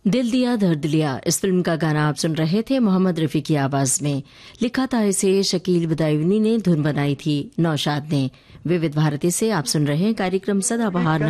दिल दिया दर्द लिया, इस फिल्म का गाना आप सुन रहे थे मोहम्मद रफी की आवाज में। लिखा था इसे शकील बदायूनी ने, धुन बनाई थी नौशाद ने। विविध भारती से आप सुन रहे हैं कार्यक्रम सदाबहार।